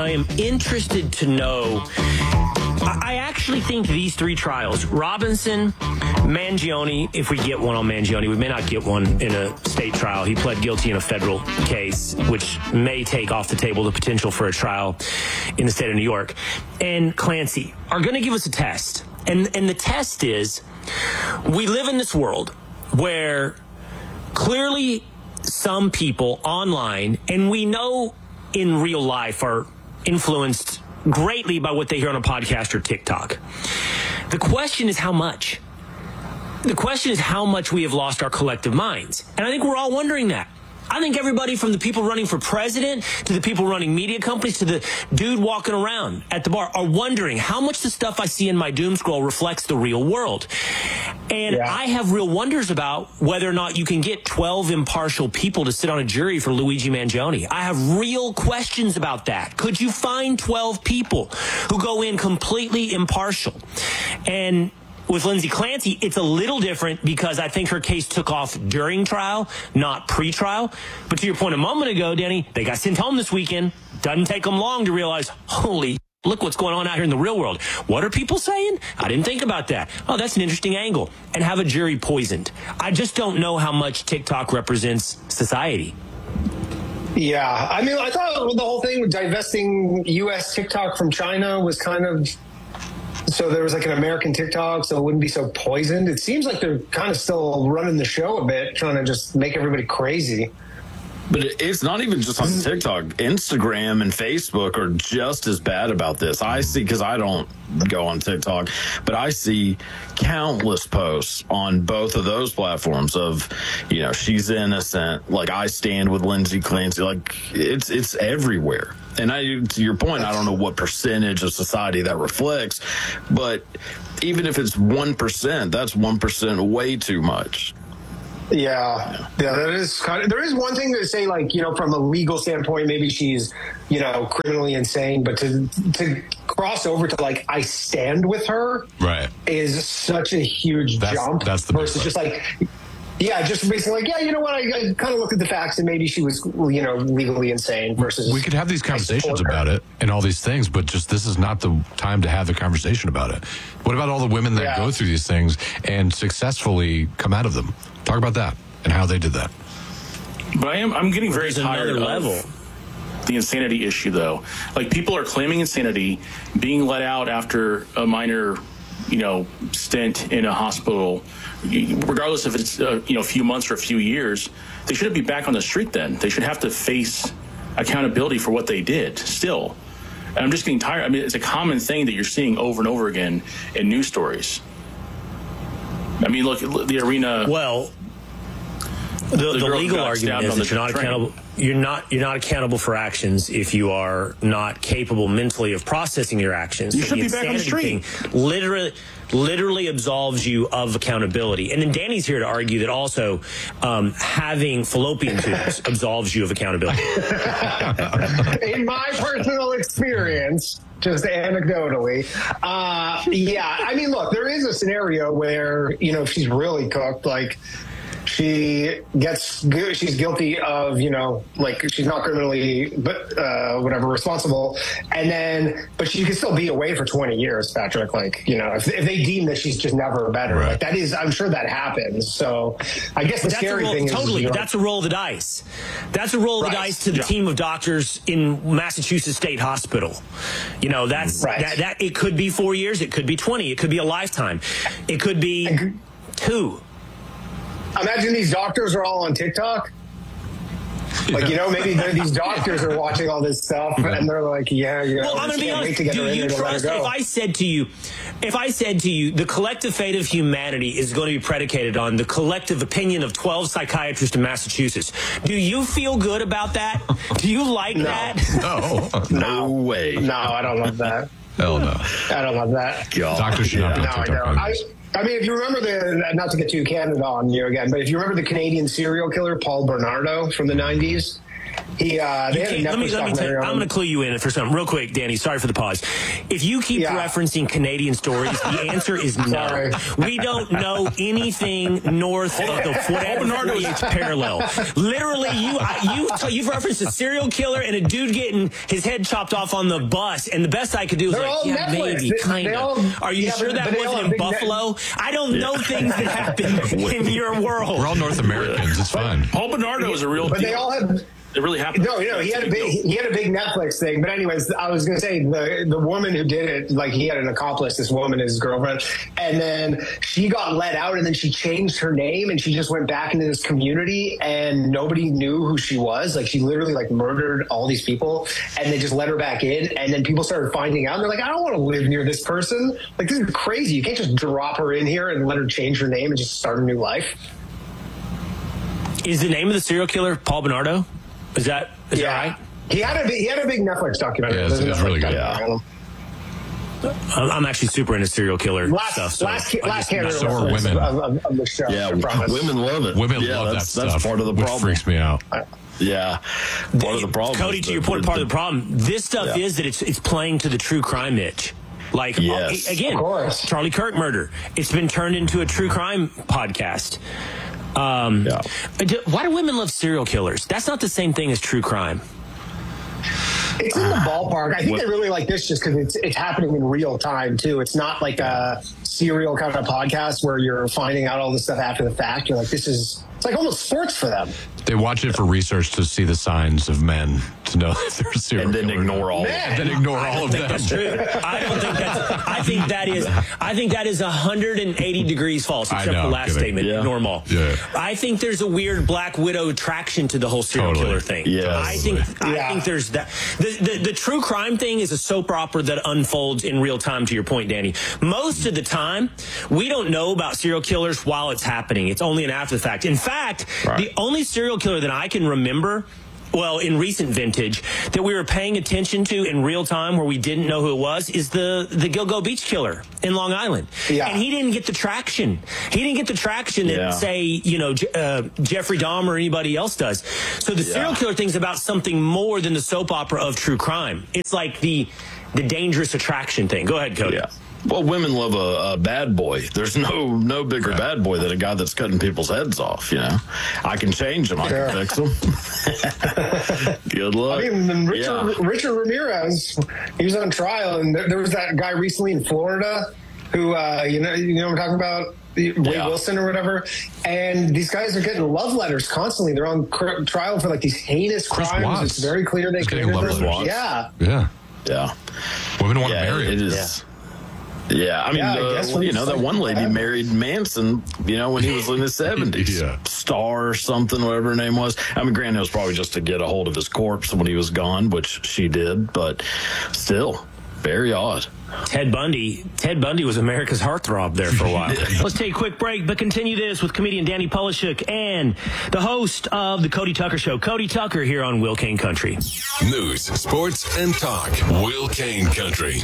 I am interested to know. I actually think these three trials, Robinson, Mangione, if we get one on Mangione, we may not get one in a state trial. He pled guilty in a federal case, which may take off the table the potential for a trial in the state of New York. And Clancy are going to give us a test. And the test is, we live in this world where clearly some people online, and we know in real life, are influenced greatly by what they hear on a podcast or TikTok. The question is how much? The question is how much we have lost our collective minds. And I think we're all wondering that. I think everybody from the people running for president to the people running media companies to the dude walking around at the bar are wondering how much the stuff I see in my doom scroll reflects the real world. And I have real wonders about whether or not you can get 12 impartial people to sit on a jury for Luigi Mangione. I have real questions about that. Could you find 12 people who go in completely impartial? And with Lindsay Clancy, it's a little different because I think her case took off during trial, not pre-trial. But to your point a moment ago, Danny, they got sent home this weekend. Doesn't take them long to realize, holy, look what's going on out here in the real world. What are people saying? I didn't think about that. Oh, that's an interesting angle. And have a jury poisoned. I just don't know how much TikTok represents society. Yeah, I mean, I thought the whole thing with divesting U.S. TikTok from China was kind of... So there was like an American TikTok, so it wouldn't be so poisoned. It seems like they're kind of still running the show a bit, trying to just make everybody crazy. But it's not even just on TikTok. Instagram and Facebook are just as bad about this. I see, because I don't go on TikTok, but I see countless posts on both of those platforms of, you know, she's innocent, like I stand with Lindsay Clancy, like it's everywhere. And to your point, I don't know what percentage of society that reflects, but even if it's 1%, that's 1% way too much. Yeah, that is kind of, there is one thing to say, like, you know, from a legal standpoint, maybe she's, you know, criminally insane, but to cross over to like, I stand with her, right, is such a huge jump. That's the versus just like, yeah, just basically like, yeah, you know what, I kind of looked at the facts and maybe she was, you know, legally insane versus. We could have these conversations about it and all these things, but just this is not the time to have the conversation about it. What about all the women that go through these things and successfully come out of them? Talk about that and how they did that. But I'm getting very tired of the insanity issue, though. Like, people are claiming insanity, being let out after a minor, you know, stint in a hospital, regardless if it's you know, a few months or a few years. They shouldn't be back on the street then. They should have to face accountability for what they did still. And I'm just getting tired. I mean, it's a common thing that you're seeing over and over again in news stories. I mean, look, the arena. Well, the legal argument is that you're not accountable. You're not accountable for actions if you are not capable mentally of processing your actions. You should be back on the street. Literally absolves you of accountability. And then Danny's here to argue that also having fallopian tubes absolves you of accountability. In my personal experience, just anecdotally, yeah, I mean, look, there is a scenario where, you know, if she's really cooked, like, she's guilty of, you know, like, she's not criminally, but whatever, responsible, and then, but she can still be away for 20 years, Patrick. Like, you know, if they deem that she's just never better, right, like, that is, I'm sure that happens. So I guess the scary thing is, totally, that's a roll of the dice. That's a roll of the dice to the team of doctors in Massachusetts State Hospital. You know, that's that it could be 4 years, it could be 20, it could be a lifetime, it could be 2. Imagine these doctors are all on TikTok. Like, you know, maybe these doctors are watching all this stuff and they're like, yeah, well, I'm going to be honest. Do you trust, if I said to you, the collective fate of humanity is going to be predicated on the collective opinion of 12 psychiatrists in Massachusetts, do you feel good about that? Do you like that? No way. No, I don't love that. Hell no. I don't love that. Doctors should not be on TikTok. I mean, if you remember not to get too candid on you again, but if you remember the Canadian serial killer, Paul Bernardo, from the 90s, They had a let me tell you, I'm going to clue you in for something real quick, Danny. Sorry for the pause. If you keep referencing Canadian stories, the answer is no. We don't know anything north of the whatever it's parallel. Literally, you've referenced a serial killer and a dude getting his head chopped off on the bus, and the best I could do is maybe, kind of. Are you sure that wasn't in Buffalo? I don't know things that happen in your world. We're all North Americans. It's fine. Paul Bernardo is a real deal. But they all have... It really happened. No, he had a big Netflix thing. But anyways, I was going to say the woman who did it, like he had an accomplice, this woman, his girlfriend, and then she got let out, and then she changed her name, and she just went back into this community, and nobody knew who she was. Like she literally murdered all these people, and they just let her back in, and then people started finding out, and they're like, I don't want to live near this person. Like this is crazy. You can't just drop her in here and let her change her name and just start a new life. Is the name of the serial killer Paul Bernardo? Is that right? He had a big Netflix documentary. Yeah, it's really good. Yeah. I'm actually super into serial killer stuff. So are women of the show. Yeah, women love it. Women love that stuff. That's part of the problem. Which freaks me out. Yeah, part of the problem. Cody, to your point, part of the problem. This stuff is that it's playing to the true crime itch. Like again, Charlie Kirk murder. It's been turned into a true crime podcast. Why do women love serial killers? That's not the same thing as true crime. It's in the ballpark. I think they really like this just because it's happening in real time too. It's not like a serial kind of podcast where you're finding out all this stuff after the fact. You're like, it's like almost sports for them. They watch it for research to see the signs of men to know if they're serial and then ignore all of them. And then ignore all of them. That's true. I think that is 180 degrees false, except for the last statement. Normal. Yeah. I think there's a weird Black Widow attraction to the whole serial killer thing. Yeah. I think there's that. The true crime thing is a soap opera that unfolds in real time, to your point, Danny. Most of the time, we don't know about serial killers while it's happening. It's only an after the fact. In fact, the only serial killer that I can remember, well, in recent vintage, that we were paying attention to in real time where we didn't know who it was is the Gilgo Beach killer in Long Island. Yeah. And he didn't get the traction. He didn't get the traction that, say, Jeffrey Dahmer or anybody else does. So the serial killer thing's about something more than the soap opera of true crime. It's like the dangerous attraction thing. Go ahead, Cody. Yeah. Well, women love a bad boy. There's no bigger bad boy than a guy that's cutting people's heads off, I can change them. I can fix them. Good luck. I mean, Richard Ramirez, he was on trial, and there was that guy recently in Florida who, you know what I'm talking about? Wade Wilson or whatever. And these guys are getting love letters constantly. They're on trial for these heinous crimes. It's very clear they committed them. Yeah. Women want to marry him. It is. Yeah, I mean, that one lady married Manson, when he was in his 70s. Star or something, whatever her name was. I mean, granted, it was probably just to get a hold of his corpse when he was gone, which she did, but still, very odd. Ted Bundy was America's heartthrob there for a while. Let's take a quick break, but continue this with comedian Danny Polishuk and the host of the Cody Tucker Show, Cody Tucker, here on Will Kane Country. News, sports, and talk. Will Kane Country.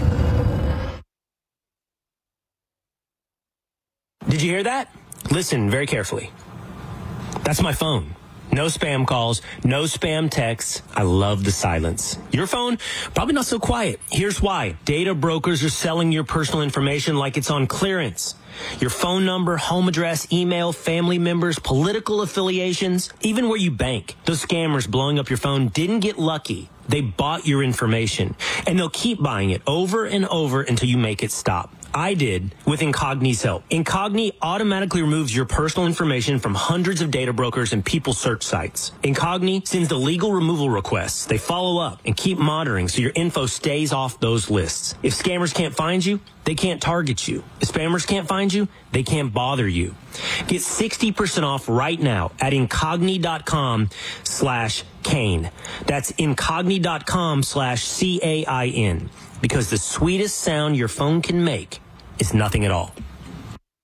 Did you hear that? Listen very carefully. That's my phone. No spam calls, no spam texts. I love the silence. Your phone, probably not so quiet. Here's why. Data brokers are selling your personal information like it's on clearance. Your phone number, home address, email, family members, political affiliations, even where you bank. Those scammers blowing up your phone didn't get lucky. They bought your information, and they'll keep buying it over and over until you make it stop. I did with Incogni's help. Incogni automatically removes your personal information from hundreds of data brokers and people search sites. Incogni sends the legal removal requests. They follow up and keep monitoring so your info stays off those lists. If scammers can't find you, they can't target you. If spammers can't find you, they can't bother you. Get 60% off right now at incogni.com/Kane. That's incogni.com/CAIN. Because the sweetest sound your phone can make is nothing at all.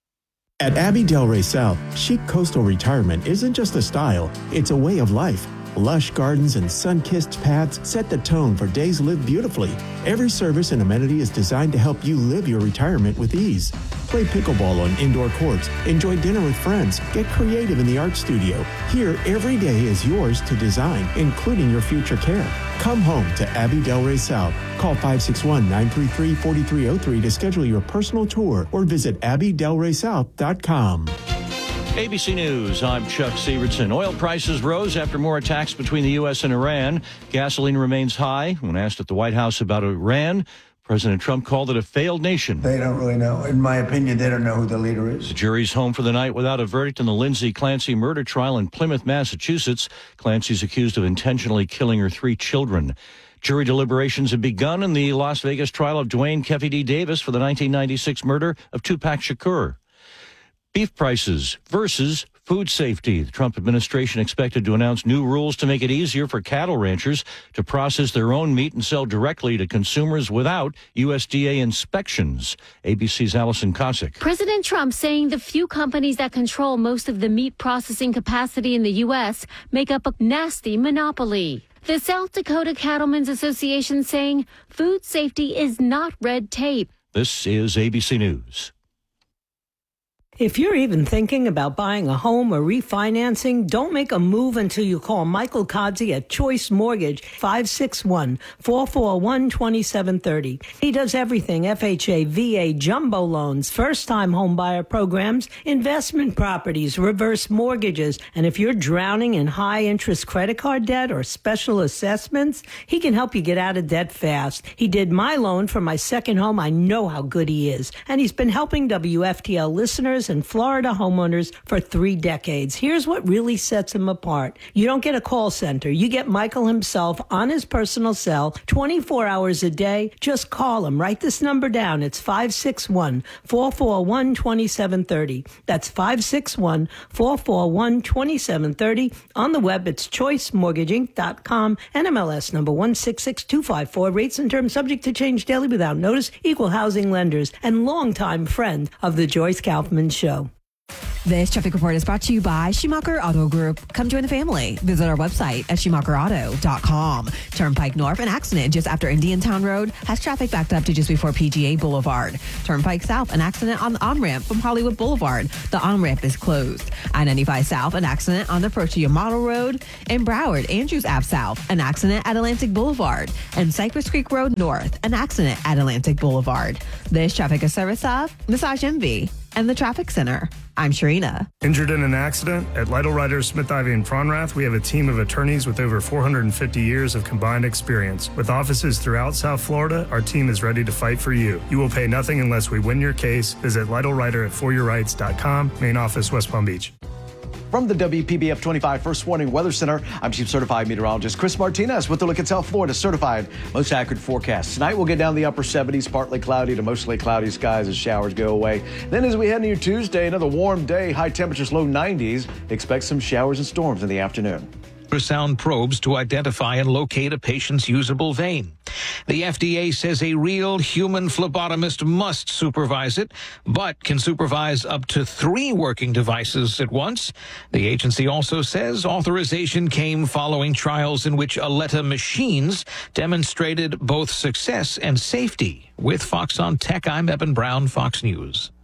At Abbey Del Rey South, chic coastal retirement isn't just a style, it's a way of life. Lush gardens and sun-kissed paths set the tone for days lived beautifully. Every service and amenity is designed to help you live your retirement with ease. Play pickleball on indoor courts, enjoy dinner with friends, get creative in the art studio. Here, every day is yours to design, including your future care. Come home to Abbey Delray South. Call 561-933-4303 to schedule your personal tour or visit abbeydelraysouth.com. ABC News, I'm Chuck Severson. Oil prices rose after more attacks between the U.S. and Iran. Gasoline remains high. When asked at the White House about Iran, President Trump called it a failed nation. They don't really know. In my opinion, they don't know who the leader is. The jury's home for the night without a verdict in the Lindsay Clancy murder trial in Plymouth, Massachusetts. Clancy's accused of intentionally killing her 3 children. Jury deliberations have begun in the Las Vegas trial of Dwayne Keffy D. Davis for the 1996 murder of Tupac Shakur. Beef prices versus food safety. The Trump administration expected to announce new rules to make it easier for cattle ranchers to process their own meat and sell directly to consumers without USDA inspections. ABC's Allison Kosick. President Trump saying the few companies that control most of the meat processing capacity in the U.S. make up a nasty monopoly. The South Dakota Cattlemen's Association saying food safety is not red tape. This is ABC News. If you're even thinking about buying a home or refinancing, don't make a move until you call Michael Kodzie at Choice Mortgage, 561-441-2730. He does everything: FHA, VA, jumbo loans, first-time home buyer programs, investment properties, reverse mortgages. And if you're drowning in high-interest credit card debt or special assessments, he can help you get out of debt fast. He did my loan for my second home. I know how good he is. And he's been helping WFTL listeners and Florida homeowners for 3 decades. Here's what really sets him apart. You don't get a call center. You get Michael himself on his personal cell 24 hours a day. Just call him. Write this number down. It's 561-441-2730. That's 561-441-2730. On the web, it's choicemortgaging.com. NMLS number 166254. Rates and terms subject to change daily without notice. Equal housing lenders and longtime friend of the Joyce Kaufman Show. This traffic report is brought to you by Schumacher Auto Group. Come join the family. Visit our website at SchumacherAuto.com. Turnpike North, an accident just after Indiantown Road has traffic backed up to just before PGA Boulevard. Turnpike South, an accident on the on-ramp from Hollywood Boulevard. The on-ramp is closed. I-95 South, an accident on the approach to Yamato Road. In Broward, Andrews Ave South, an accident at Atlantic Boulevard. And Cypress Creek Road North, an accident at Atlantic Boulevard. This traffic is service of Massage Envy and the Traffic Center. I'm Sharina. Injured in an accident? At Lytle Writers, Smith, Ivy, and Fronrath, we have a team of attorneys with over 450 years of combined experience. With offices throughout South Florida, our team is ready to fight for you. You will pay nothing unless we win your case. Visit Lytle Writer at foryourrights.com. Main office, West Palm Beach. From the WPBF 25 First Warning Weather Center, I'm Chief Certified Meteorologist Chris Martinez with a look at South Florida's certified most accurate forecast. Tonight we'll get down the upper 70s, partly cloudy to mostly cloudy skies as showers go away. Then as we head into your Tuesday, another warm day, high temperatures, low 90s. Expect some showers and storms in the afternoon. Ultrasound probes to identify and locate a patient's usable vein. The FDA says a real human phlebotomist must supervise it, but can supervise up to 3 working devices at once. The agency also says authorization came following trials in which Aletta machines demonstrated both success and safety. With Fox on Tech, I'm Evan Brown, Fox News.